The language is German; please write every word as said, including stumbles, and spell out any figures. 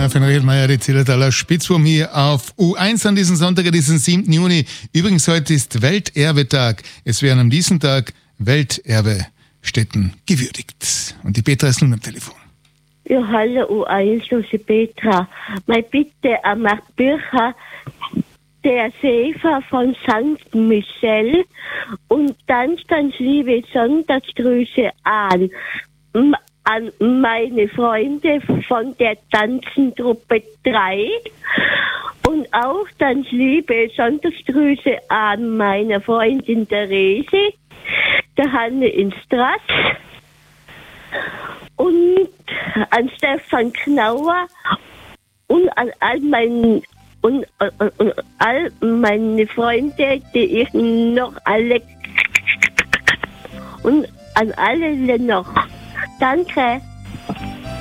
äh, von Riedmeier, die Zillertaler Spitzwurm hier auf U eins an diesem Sonntag, diesen siebten Juni. Übrigens, heute ist Welterbetag. Es werden an diesem Tag Welterbestätten gewürdigt. Und die Petra ist nun am Telefon. Ja, hallo U eins, das ist Petra. Meine Bitte an Marc Bircher, der Sefer von Sankt Michel und ganz, ganz liebe Sonntagsgrüße an, an meine Freunde von der Tanzentruppe drei und auch ganz liebe Sonntagsgrüße an meine Freundin Therese, der Hanne in Strass und an Stefan Knauer und an all meinen und, und, und all meine Freunde, die ich noch alle und an alle noch. Danke.